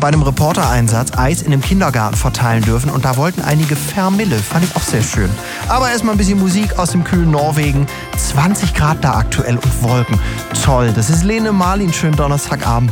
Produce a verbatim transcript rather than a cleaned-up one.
bei einem Reportereinsatz Eis in einem Kindergarten verteilen dürfen und da wollten einige Vermille. Fand ich auch sehr schön. Aber erstmal ein bisschen Musik aus dem kühlen Norwegen. zwanzig Grad da aktuell und Wolken. Toll, das ist Lene Marlin. Schönen Donnerstagabend.